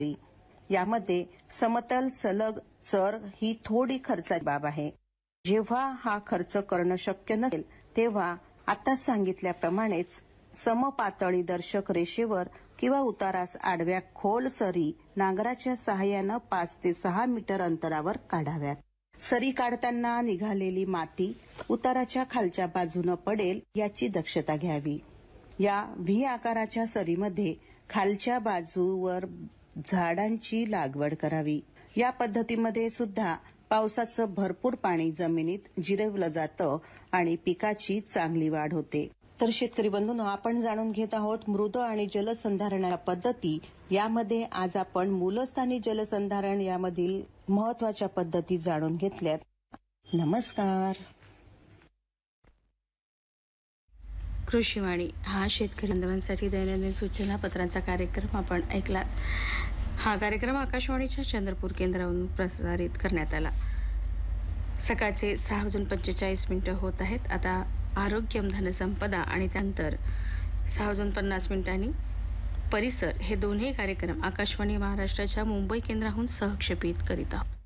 यामध्ये समतल सलग चर ही थोडी खर्चाची बाब आहे. जेव्हा हा खर्च करणं शक्य नसेल तेव्हा आता सांगितल्याप्रमाणेच समपातळी दर्शक रेषेवर किंवा उतारास आडव्या खोल सरी नांगराच्या सहाय्यानं 5 ते 6 मीटर अंतरावर काढाव्यात. सरी काढताना निघालेली माती उताराच्या खालच्या बाजूनं पडेल याची दक्षता घ्यावी. या व्ही आकाराच्या सरीमध्ये खालच्या बाजूवर झाडांची लागवड करावी. या पद्धतीमध्ये सुद्धा पावसाचं भरपूर पाणी जमिनीत जिरवलं जातं आणि पिकाची चांगली वाढ होते. तर शेतकरी बंधूंनो, आपण जाणून घेत आहोत मृद आणि जलसंधारण पद्धती. यामध्ये आज आपण मूलस्थानी जलसंधारण यामधील महत्वाच्या पद्धती जाणून घेतल्यात. नमस्कार. कृषीवाणी हा शेतकरी बांधवांसाठी दैनंदिन सूचना पत्रांचा कार्यक्रम आपण ऐकला. हा कार्यक्रम आकाशवाणीच्या चंद्रपूर केंद्रावरून प्रसारित करण्यात आला. सकाळचे 6:45 होत आहेत. आता आरोग्यम धनसंपदा आणि त्यानंतर 6:50 परिसर हे दोन्ही कार्यक्रम आकाशवाणी महाराष्ट्राच्या मुंबई केंद्राहून सहक्षेपित करीत आहोत.